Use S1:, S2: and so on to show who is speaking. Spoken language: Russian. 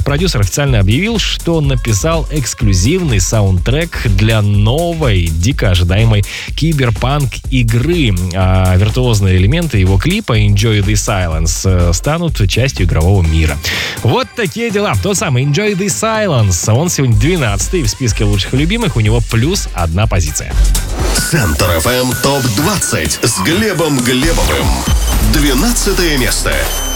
S1: продюсер официально объявил, что написал эксклюзивный саундтрек для новой, дико ожидаемой киберпанк игры. А виртуозные элементы его клипа Enjoy the Silence станут частью игрового мира. Вот такие дела. Тот самый Enjoy the Silence. Он сегодня 12-й в списке лучших и любимых. У него плюс 1 позиция.
S2: Центр FM ТОП-20 с Глебом Глебовым. 12 место.